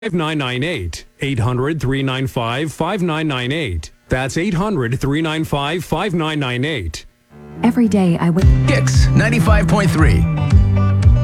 5998. 800-395-5998. That's 800-395-5998. Every day I wake. Kicks 95.3.